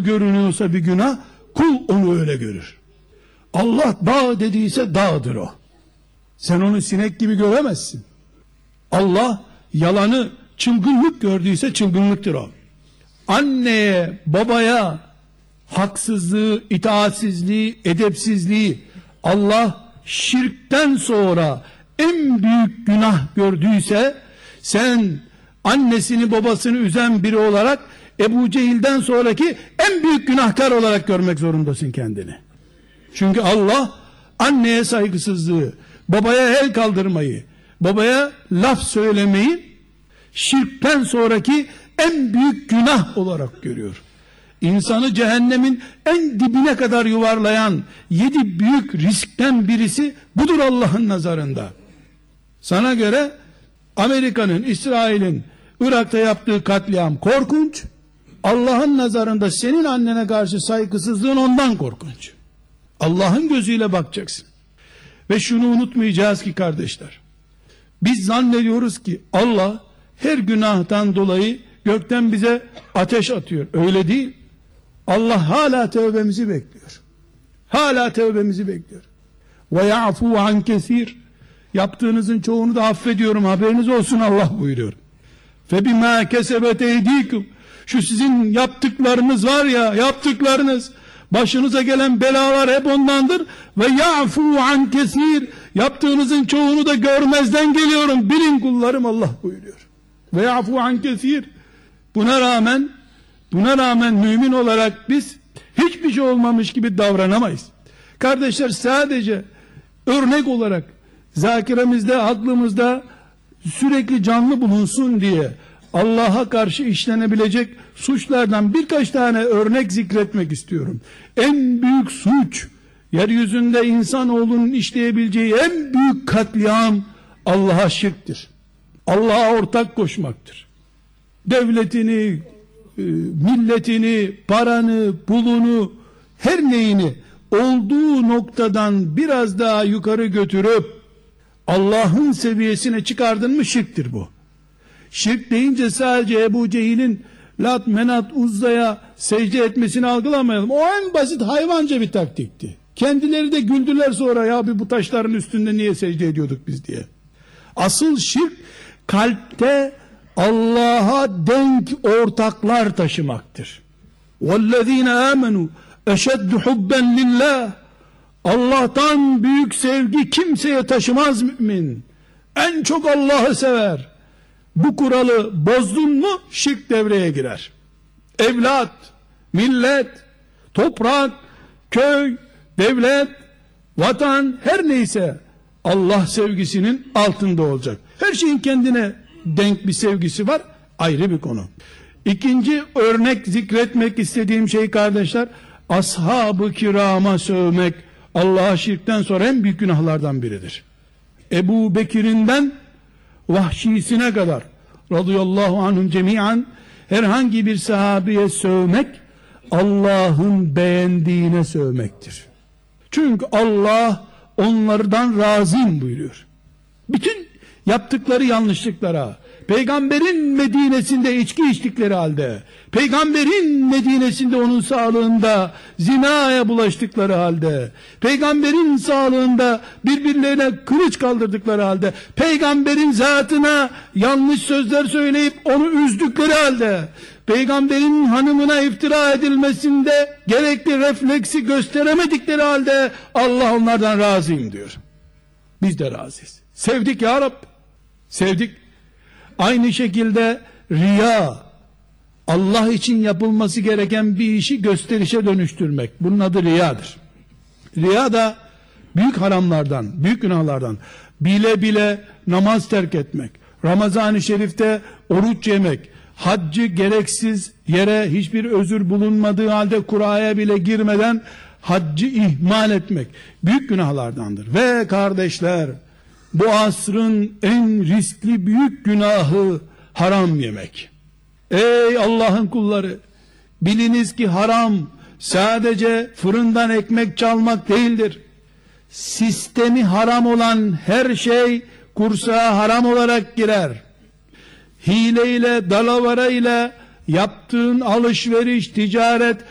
gibi görünüyorsa bir günah, kul onu öyle görür. Allah dağ dediyse dağdır o. Sen onu sinek gibi göremezsin. Allah yalanı çılgınlık gördüyse çılgınlıktır o. Anneye, babaya haksızlığı, itaatsizliği, edepsizliği Allah şirkten sonra en büyük günah gördüyse, sen annesini babasını üzen biri olarak Ebu Cehil'den sonraki en büyük günahkar olarak görmek zorundasın kendini. Çünkü Allah anneye saygısızlığı, babaya el kaldırmayı, babaya laf söylemeyi şirkten sonraki en büyük günah olarak görüyor. İnsanı cehennemin en dibine kadar yuvarlayan 7 büyük riskten birisi budur Allah'ın nazarında. Sana göre Amerika'nın, İsrail'in Irak'ta yaptığı katliam korkunç. Allah'ın nazarında senin annene karşı saygısızlığın ondan korkunç. Allah'ın gözüyle bakacaksın. Ve şunu unutmayacağız ki kardeşler, biz zannediyoruz ki Allah her günahtan dolayı gökten bize ateş atıyor. Öyle değil. Allah hala tövbemizi bekliyor. Hala tövbemizi bekliyor. Ve ya'fu an kesir. Yaptığınızın çoğunu da affediyorum, haberiniz olsun Allah buyuruyor. Fe bima kesebet eydikum. Şu sizin yaptıklarınız var ya, yaptıklarınız, başınıza gelen belalar hep ondandır. Ve ya'fu an kesir. Yaptığınızın çoğunu da görmezden geliyorum, bilin kullarım Allah buyuruyor. Ve ya'fu an kesir. Buna rağmen mümin olarak biz hiçbir şey olmamış gibi davranamayız. Kardeşler, sadece örnek olarak zakiremizde, aklımızda sürekli canlı bulunsun diye Allah'a karşı işlenebilecek suçlardan birkaç tane örnek zikretmek istiyorum. En büyük suç, yeryüzünde insanoğlunun işleyebileceği en büyük katliam Allah'a şirktir. Allah'a ortak koşmaktır. Devletini, milletini, paranı, pulunu, her neyini olduğu noktadan biraz daha yukarı götürüp Allah'ın seviyesine çıkardın mı şirktir bu. Şirk deyince sadece Ebu Cehil'in Lat, Menat, Uzza'ya secde etmesini algılamayalım. O en basit hayvanca bir taktikti. Kendileri de güldüler sonra, ya bu taşların üstünde niye secde ediyorduk biz diye. Asıl şirk kalpte Allah'a denk ortaklar taşımaktır. وَالَّذ۪ينَ آمَنُوا اَشَدُّ حُبًّا لِلّٰهِ. Allah'tan büyük sevgi kimseye taşımaz mümin. En çok Allah'ı sever. Bu kuralı bozdun mu şirk devreye girer. Evlat, millet, toprak, köy, devlet, vatan, her neyse Allah sevgisinin altında olacak. Her şeyin kendine denk bir sevgisi var, ayrı bir konu. İkinci örnek zikretmek istediğim şey kardeşler, ashab-ı kirama sövmek Allah'a şirkten sonra en büyük günahlardan biridir. Ebu Bekir'inden Vahşisine kadar radıyallahu anhum cemiyan herhangi bir sahabeye sövmek Allah'ın beğendiğine sövmektir. Çünkü Allah onlardan razıyım buyuruyor. Bütün yaptıkları yanlışlıklara, Peygamberin Medine'sinde içki içtikleri halde, Peygamberin Medine'sinde onun sağlığında zinaya bulaştıkları halde, Peygamberin sağlığında birbirlerine kılıç kaldırdıkları halde, Peygamberin zatına yanlış sözler söyleyip onu üzdükleri halde, Peygamberin hanımına iftira edilmesinde gerekli refleksi gösteremedikleri halde Allah onlardan razıyım diyor. Biz de razıyız. Sevdik ya Rab. Sevdik. Aynı şekilde riya, Allah için yapılması gereken bir işi gösterişe dönüştürmek. Bunun adı riyadır. Riya da büyük haramlardan, büyük günahlardan. Bile bile namaz terk etmek, Ramazan-ı Şerif'te oruç yemek, haccı gereksiz yere hiçbir özür bulunmadığı halde kuraya bile girmeden haccı ihmal etmek büyük günahlardandır. Ve kardeşler, bu asrın en riskli büyük günahı haram yemek. Ey Allah'ın kulları, biliniz ki haram sadece fırından ekmek çalmak değildir. Sistemi haram olan her şey kursağa haram olarak girer. Hileyle, dalavara ile yaptığın alışveriş, ticaret